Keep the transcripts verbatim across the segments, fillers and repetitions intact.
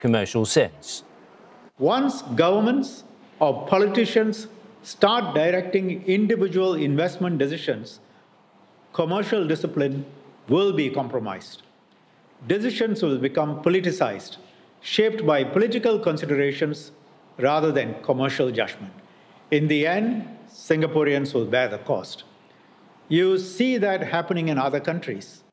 commercial sense. Once governments or politicians start directing individual investment decisions, commercial discipline will be compromised. Decisions will become politicized, shaped by political considerations rather than commercial judgment. In the end, Singaporeans will bear the cost. You see that happening in other countries.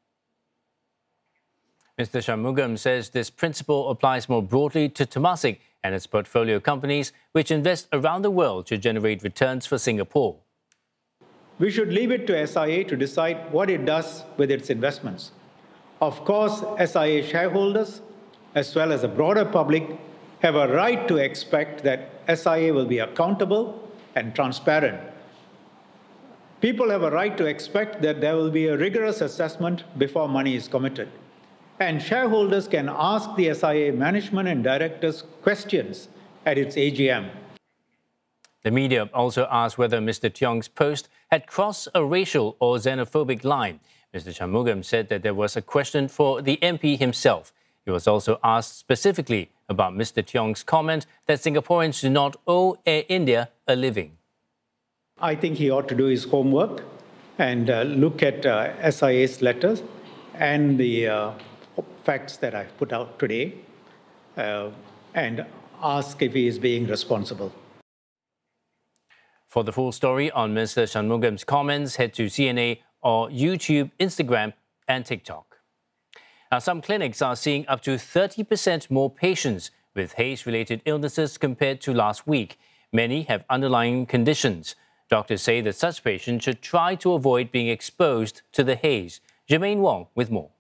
Mister Shanmugam says this principle applies more broadly to Temasek and its portfolio companies, which invest around the world to generate returns for Singapore. We should leave it to S I A to decide what it does with its investments. Of course, S I A shareholders, as well as the broader public, have a right to expect that S I A will be accountable and transparent. People have a right to expect that there will be a rigorous assessment before money is committed. And shareholders can ask the S I A management and directors questions at its A G M. The media also asked whether Mister Tiong's post had crossed a racial or xenophobic line. Mister Shanmugam said that there was a question for the M P himself. He was also asked specifically about Mister Tiong's comment that Singaporeans do not owe Air India a living. I think he ought to do his homework and uh, look at uh, S I A's letters and the uh, facts that I've put out today uh, and ask if he is being responsible. For the full story on Mister Shanmugam's comments, head to C N A or YouTube, Instagram and TikTok. Now, some clinics are seeing up to thirty percent more patients with haze-related illnesses compared to last week. Many have underlying conditions. Doctors say that such patients should try to avoid being exposed to the haze. Jermaine Wong with more.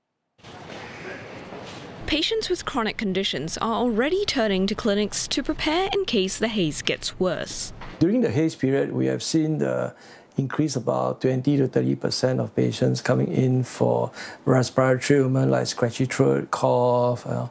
Patients with chronic conditions are already turning to clinics to prepare in case the haze gets worse. During the haze period, we have seen the increase about twenty to thirty percent of patients coming in for respiratory ailments like scratchy throat, cough, uh,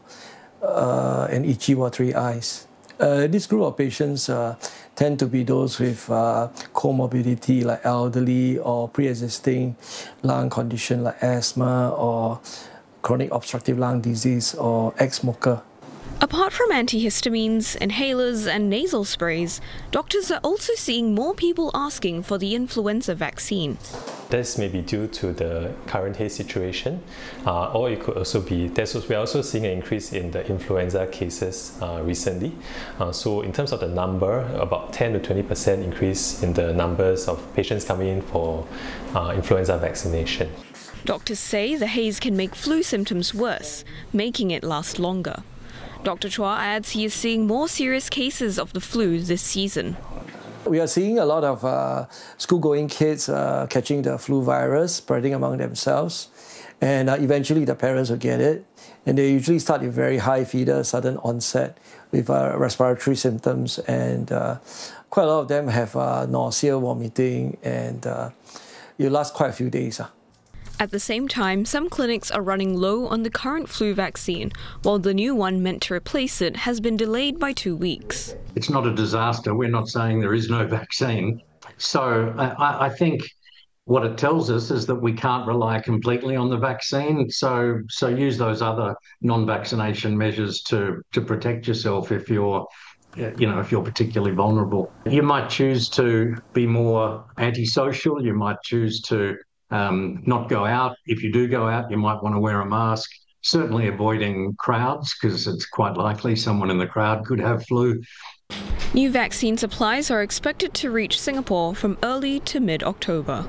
uh, and itchy, watery eyes. Uh, this group of patients uh, tend to be those with uh, comorbidity like elderly or pre-existing lung condition like asthma or chronic obstructive lung disease or ex-smoker. Apart from antihistamines, inhalers and nasal sprays, doctors are also seeing more people asking for the influenza vaccine. This may be due to the current haze situation, uh, or it could also be, we're also seeing an increase in the influenza cases uh, recently. Uh, so in terms of the number, about ten to twenty percent increase in the numbers of patients coming in for uh, influenza vaccination. Doctors say the haze can make flu symptoms worse, making it last longer. Doctor Chua adds he is seeing more serious cases of the flu this season. We are seeing a lot of uh, school-going kids uh, catching the flu virus, spreading among themselves, and uh, eventually the parents will get it. And they usually start with very high fever, sudden onset with uh, respiratory symptoms, and uh, quite a lot of them have uh, nausea, vomiting, and uh, it lasts quite a few days. Uh. At the same time, some clinics are running low on the current flu vaccine, while the new one meant to replace it has been delayed by two weeks. It's not a disaster. We're not saying there is no vaccine. So I, I think what it tells us is that we can't rely completely on the vaccine. So so use those other non-vaccination measures to, to protect yourself if you're you know, if you're particularly vulnerable. You might choose to be more antisocial. You might choose to Um, not go out. If you do go out, you might want to wear a mask. Certainly avoiding crowds, because it's quite likely someone in the crowd could have flu. New vaccine supplies are expected to reach Singapore from early to mid-October.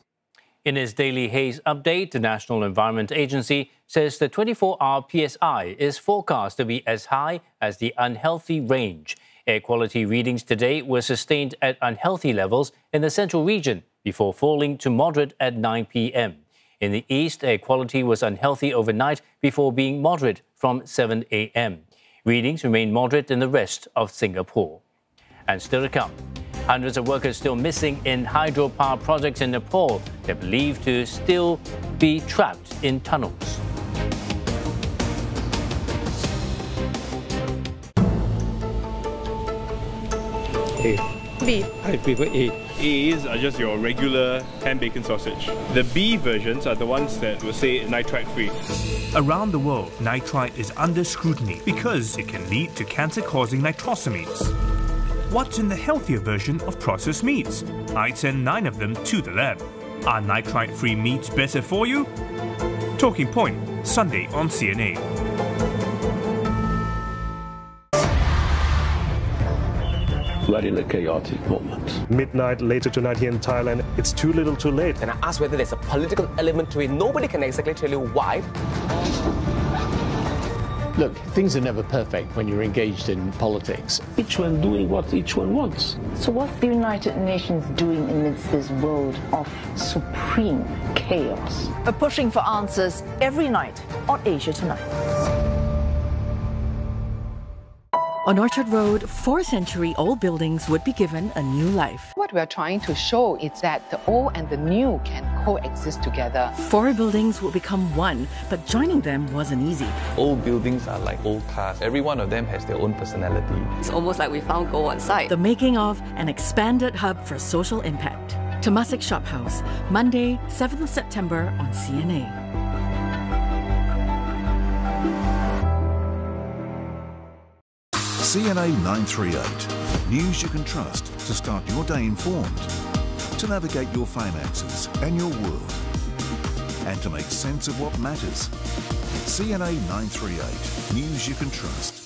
In its daily haze update, the National Environment Agency says the twenty-four hour P S I is forecast to be as high as the unhealthy range. Air quality readings today were sustained at unhealthy levels in the central region before falling to moderate at nine p m In the east, air quality was unhealthy overnight before being moderate from seven a m Readings remain moderate in the rest of Singapore. And still to come, hundreds of workers still missing in hydropower projects in Nepal. They're believed to still be trapped in tunnels. A. B. I prefer A. A's are just your regular ham bacon sausage. The B versions are the ones that will say nitrite free. Around the world, nitrite is under scrutiny because it can lead to cancer-causing nitrosamines. What's in the healthier version of processed meats? I'd send nine of them to the lab. Are nitrite-free meats better for you? Talking Point, Sunday on C N A. We're in a chaotic moment. Midnight later tonight here in Thailand, it's too little too late. And I asked whether there's a political element to it. Nobody can exactly tell you why. Look, things are never perfect when you're engaged in politics. Each one doing what each one wants. So what's the United Nations doing amidst this world of supreme chaos? We're pushing for answers every night on Asia Tonight. On Orchard Road, four century old buildings would be given a new life. What we're trying to show is that the old and the new can coexist together. Four buildings will become one, but joining them wasn't easy. Old buildings are like old cars. Every one of them has their own personality. It's almost like we found gold on site. The making of an expanded hub for social impact. Temasek Shop House, Monday, seventh of September on C N A. C N A nine thirty-eight. News you can trust to start your day informed, to navigate your finances and your world, and to make sense of what matters. C N A nine thirty-eight. News you can trust.